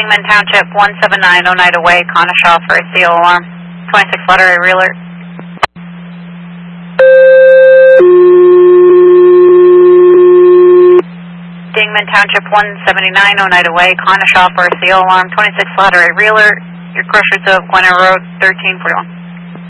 Dingman Township 179 Oneida Way, Conishaw for a CO alarm. 26 letter A reeler. Dingman Township 179 Oneida Way, Conishaw for a CO alarm. 26 letter A reeler. Your grocery to Gwinnett Road 1341.